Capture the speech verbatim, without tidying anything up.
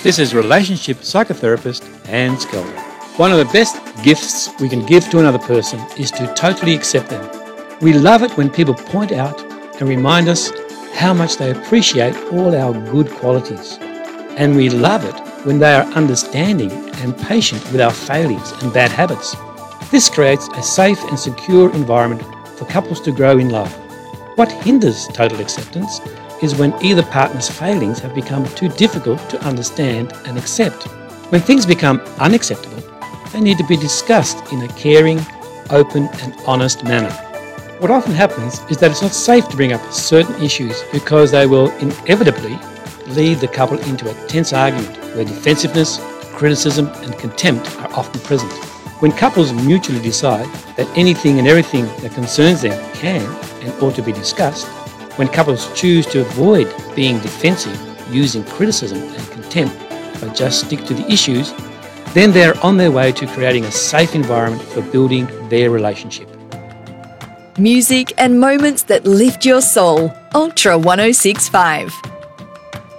This is relationship psychotherapist Anne Skelton. One of the best gifts we can give to another person is to totally accept them. We love it when people point out and remind us how much they appreciate all our good qualities. And we love it when they are understanding and patient with our failures and bad habits. This creates a safe and secure environment for couples to grow in love. What hinders total acceptance is when either partner's failings have become too difficult to understand and accept. When things become unacceptable, they need to be discussed in a caring, open and honest manner. What often happens is that it's not safe to bring up certain issues because they will inevitably lead the couple into a tense argument where defensiveness, criticism and contempt are often present. When couples mutually decide that anything and everything that concerns them can and ought to be discussed, when couples choose to avoid being defensive using criticism and contempt but just stick to the issues, then they're on their way to creating a safe environment for building their relationship. Music and moments that lift your soul. Ultra one oh six point five.